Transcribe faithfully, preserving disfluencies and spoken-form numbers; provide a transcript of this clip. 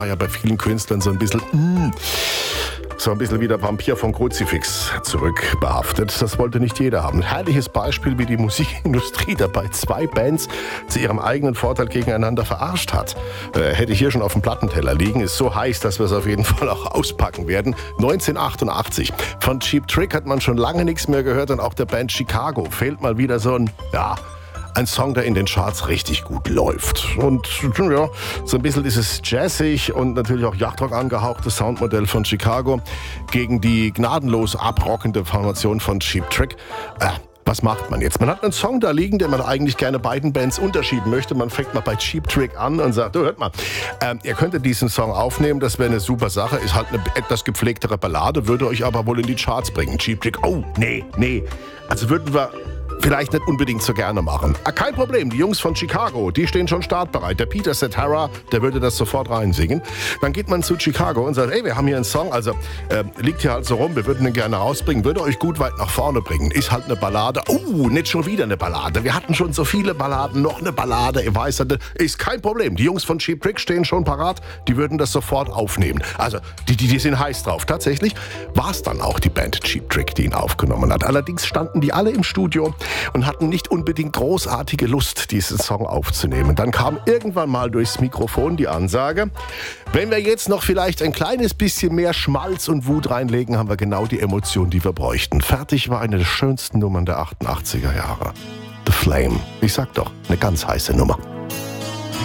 war ja bei vielen Künstlern so ein bisschen, mm, so ein bisschen wie der Vampir vom Kruzifix zurückbehaftet. Das wollte nicht jeder haben. Ein herrliches Beispiel, wie die Musikindustrie dabei zwei Bands zu ihrem eigenen Vorteil gegeneinander verarscht hat. Äh, hätte ich hier schon auf dem Plattenteller liegen. Ist so heiß, dass wir es auf jeden Fall auch auspacken werden. neunzehnhundertachtundachtzig. Von Cheap Trick hat man schon lange nichts mehr gehört und auch der Band Chicago fehlt mal wieder so ein, ja, ein Song, der in den Charts richtig gut läuft. Und ja, so ein bisschen dieses jazzig und natürlich auch Yachtrock angehauchte Soundmodell von Chicago gegen die gnadenlos abrockende Formation von Cheap Trick. Äh, was macht man jetzt? Man hat einen Song da liegen, den man eigentlich gerne beiden Bands unterschieben möchte. Man fängt mal bei Cheap Trick an und sagt, du hört mal, ähm, ihr könntet diesen Song aufnehmen, das wäre eine super Sache. Ist halt eine etwas gepflegtere Ballade, würde euch aber wohl in die Charts bringen. Cheap Trick, oh, nee, nee. Also würden wir vielleicht nicht unbedingt so gerne machen. Ah, kein Problem, die Jungs von Chicago, die stehen schon startbereit. Der Peter Cetera, der würde das sofort reinsingen. Dann geht man zu Chicago und sagt, ey, wir haben hier einen Song, also äh, liegt hier halt so rum, wir würden den gerne rausbringen, würde euch gut weit nach vorne bringen. Ist halt eine Ballade. Oh, nicht schon wieder eine Ballade. Wir hatten schon so viele Balladen, noch eine Ballade. Ihr weißt, ist kein Problem. Die Jungs von Cheap Trick stehen schon parat, die würden das sofort aufnehmen. Also, die, die, die sind heiß drauf. Tatsächlich war es dann auch die Band Cheap Trick, die ihn aufgenommen hat. Allerdings standen die alle im Studio und hatten nicht unbedingt großartige Lust, diesen Song aufzunehmen. Dann kam irgendwann mal durchs Mikrofon die Ansage, wenn wir jetzt noch vielleicht ein kleines bisschen mehr Schmalz und Wut reinlegen, haben wir genau die Emotion, die wir bräuchten. Fertig war eine der schönsten Nummern der achtundachtziger Jahre. The Flame. Ich sag doch, eine ganz heiße Nummer.